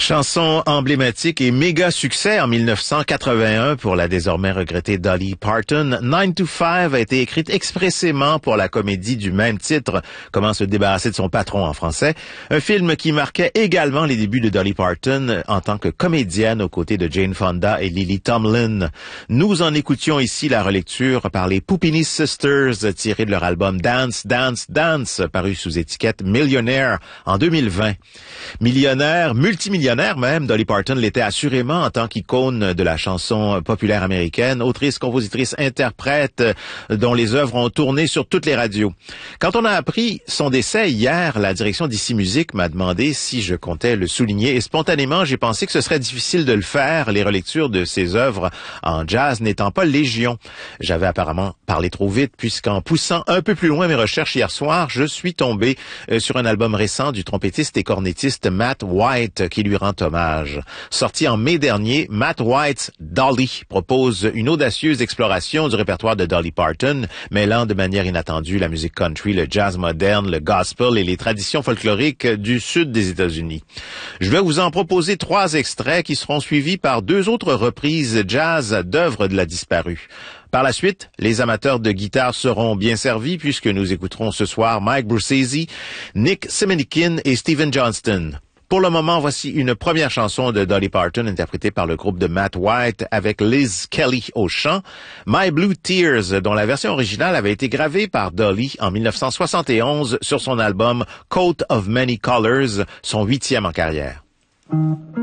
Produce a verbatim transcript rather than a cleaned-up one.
Chanson emblématique et méga succès en mille neuf cent quatre-vingt-un pour la désormais regrettée Dolly Parton. nine to five a été écrite expressément pour la comédie du même titre, Comment se débarrasser de son patron en français. Un film qui marquait également les débuts de Dolly Parton en tant que comédienne aux côtés de Jane Fonda et Lily Tomlin. Nous en écoutions ici la relecture par les Puppini Sisters tirée de leur album Dance, Dance, Dance, paru sous étiquette Millionaire en deux mille vingt. Millionnaire, multimillionnaire même, Dolly Parton l'était assurément en tant qu'icône de la chanson populaire américaine, autrice, compositrice, interprète, dont les œuvres ont tourné sur toutes les radios. Quand on a appris son décès hier, la direction d'Ici Musique m'a demandé si je comptais le souligner et spontanément, j'ai pensé que ce serait difficile de le faire, les relectures de ses œuvres en jazz n'étant pas légion. J'avais apparemment parlé trop vite puisqu'en poussant un peu plus loin mes recherches hier soir, je suis tombé sur un album récent du trompettiste et cornettiste Matt White qui lui rend hommage. Sorti en mai dernier, Matt White's Dolly propose une audacieuse exploration du répertoire de Dolly Parton, mêlant de manière inattendue la musique country, le jazz moderne, le gospel et les traditions folkloriques du sud des États-Unis. Je vais vous en proposer trois extraits qui seront suivis par deux autres reprises jazz d'œuvres de la disparue. Par la suite, les amateurs de guitare seront bien servis puisque nous écouterons ce soir Mike Brucesi, Nick Semenikin et Steven Johnston. Pour le moment, voici une première chanson de Dolly Parton interprétée par le groupe de Matt White avec Liz Kelly au chant, My Blue Tears, dont la version originale avait été gravée par Dolly en mille neuf cent soixante et onze sur son album Coat of Many Colors, son huitième en carrière.